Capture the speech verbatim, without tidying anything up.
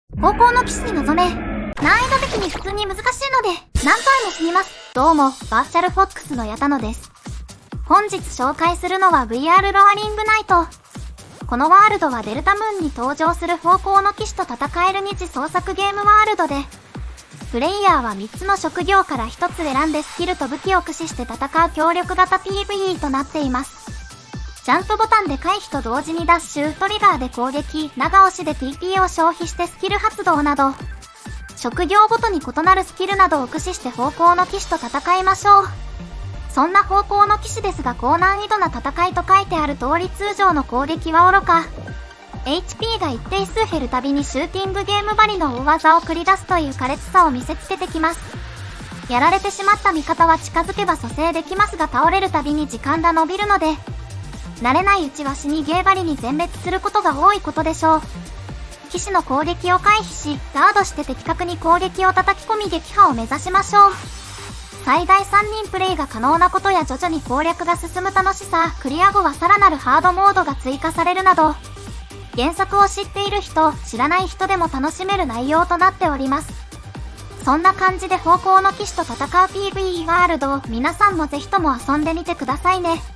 方向の騎士に臨め。難易度的に普通に難しいので、何回も死にます。どうも、バーチャルフォックスの矢田野です。本日紹介するのは ブイアール ロアリングナイト。このワールドはデルタムーンに登場する方向の騎士と戦える二次創作ゲームワールドで、プレイヤーはみっつの職業からひとつ選んでスキルと武器を駆使して戦う協力型 ピーブイイー となっています。ジャンプボタンで回避と同時にダッシュ、トリガーで攻撃、長押しで ティーピー を消費してスキル発動など、職業ごとに異なるスキルなどを駆使して方向の騎士と戦いましょう。そんな方向の騎士ですが高難易度な戦いと書いてある通り通常の攻撃は愚か。エイチピー が一定数減るたびにシューティングゲームばりの大技を繰り出すという苛烈さを見せつけてきます。やられてしまった味方は近づけば蘇生できますが倒れるたびに時間が伸びるので、慣れないうちは死にゲーバリに全滅することが多いことでしょう。騎士の攻撃を回避し、ガードして的確に攻撃を叩き込み撃破を目指しましょう。最大さんにんプレイが可能なことや徐々に攻略が進む楽しさ、クリア後はさらなるハードモードが追加されるなど、原作を知っている人、知らない人でも楽しめる内容となっております。そんな感じで方向の騎士と戦う ピーブイイー ワールドを皆さんもぜひとも遊んでみてくださいね。